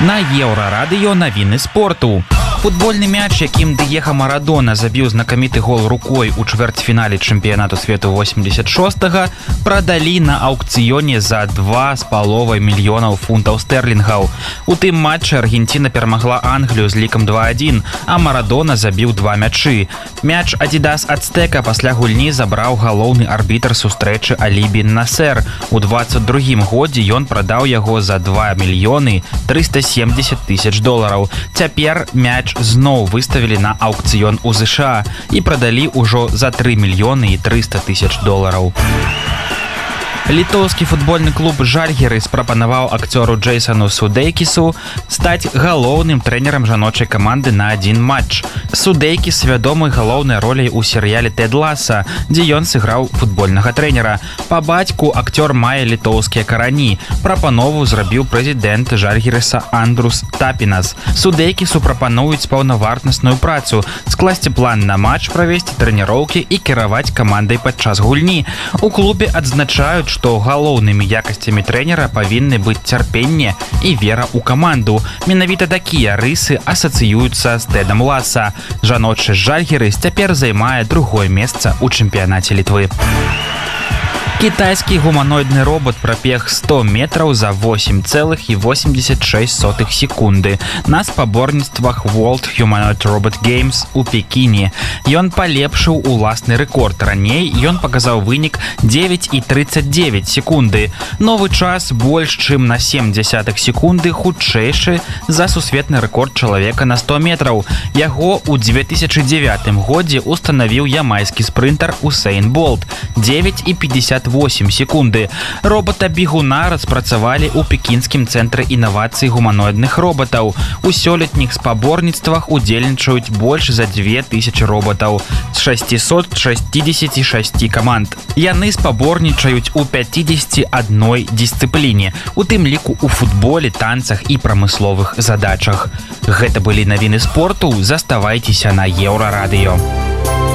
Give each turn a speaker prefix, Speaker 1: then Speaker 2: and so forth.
Speaker 1: На Еўрарадыё навіны спорту. Футбольны мяч, якім Дыего Марадона забіў знакаміты гол рукой у чвэрцьфінале чэмпіянату свету 86-га, прадалі на аўкцыёне за 2,5 мільёнаў фунтаў стэрлінгаў. У тым матчы Аргенціна перамагла Англію з лікам 2-1, а Марадона забіў 2 мячы. Мяч Адидас Ацтэка пасля гульні забраў галоўны арбітр сустрэчы Алі Бен Насер. У 22-м годзе ён прадаў яго за 2 мільёны 370 тысяч долараў. Цяпер мяч зноў выставілі на аўкцыён у ЗША і прадалі ўжо за 3 мільёны 300 тысяч долараў. Літоўскі футбольны клуб «Жальгірыс» прапанаваў акцёру Джейсону Судейкісу стаць галоўным трэнерам жаночай каманды на адзін матч. Судейкіс вядомы галоўнай роляй у серыяле «Тед Ласа», дзе ён сыграў футбольнага трэнера. Па бацьку акцёр мае літоўскія карані. Прапанову зрабіў прэзідэнт «Жальгірыса» Андрус Тапінас. Судейкісу прапануюць паўнавартасную працу, скласці план на матч, правесці трэніроўкі і кіраваць камандай падчас гульні. У клубе адзначаюць, што галоўнымі якасцямі трэнера павінны быць цярпенне і вера ў каманду. Менавіта такія рысы асацыююцца з Тэдам Ласа. Жаночы «Жальгірыс» цяпер займае 2-е месца ў чэмпіянаце Літвы. Кітайскі гуманоідны робот прабег 100 метраў за 8,86 секунды на спаборніцтвах World Humanoid Robot Games у Пекіне. Ён палепшыў уласны рэкорд. Раней ён паказаў вынік 9,39 секунды. Новы час больш чым на 0,7 секунды хутчэйшы за сусветны рэкорд чалавека на 100 метраў. Яго ў 2009 годзе устанавіў ямайскі спрынтер Усейн Болт 9,58 секунды. Робота-бегуна распрацавалі ў пекінскім цэнтры інавацый гуманоідных роботаў. У сёлетніх спаборніцтвах удзельнічаюць больш за 2000 роботаў з 666 каманд. Яны спаборнічаюць у 51 дысцыпліне, у тым ліку ў футболе, танцах і прамысловых задачах. Гэта былі навіны спорту. Заставайцеся на Еўрарадыё.